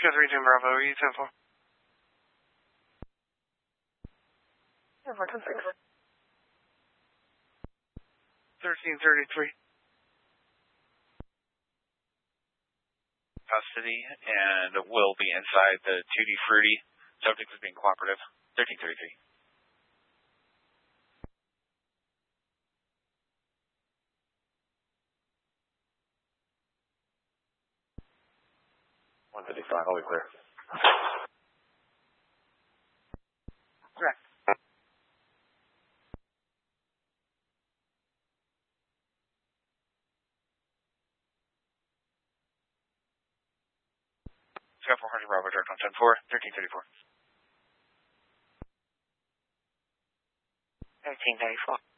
Scott 3 Team Bravo, E 10-4. 4-10-6. 1333. Custody and will be inside the Tutti Frutti. Subject is being cooperative. 1333. All the clear. Correct. Scott 400 Bravo, direct on 10-4, 1334. 1334.